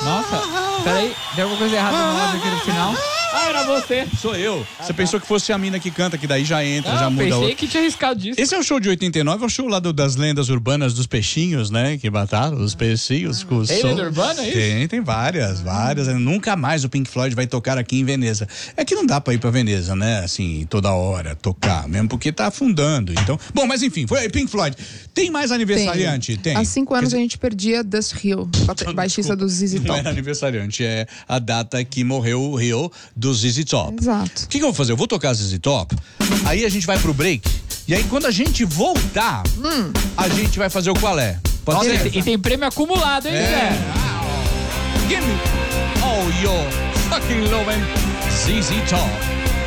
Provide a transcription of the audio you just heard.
Nossa, peraí, deu alguma coisa errada no áudio aqui no final. Ah, era você. Sou eu. Você pensou que fosse a mina que canta, que daí já entra, já muda. Pensei que tinha arriscado disso. Esse é o show de 89, é o show lá das lendas urbanas dos peixinhos, né? Que mataram os peixinhos com o Tem som. lenda urbana, é isso? Tem várias. Nunca mais o Pink Floyd vai tocar aqui em Veneza. É que não dá pra ir pra Veneza, né? Assim, toda hora tocar, mesmo porque tá afundando. Então, bom, mas enfim, foi Pink Floyd. Tem mais aniversariante? Tem. Há 5 anos a gente perdia Dust Hill, baixista do ZZ Top. Não era aniversariante, é a data que morreu o Hill do ZZ Top. Exato. O que eu vou fazer? Eu vou tocar ZZ Top, aí a gente vai pro break, e aí quando a gente voltar, a gente vai fazer o qual é. Pode Nossa, ser? e tem prêmio acumulado, hein, Zé? Give me all your fucking love and ZZ Top.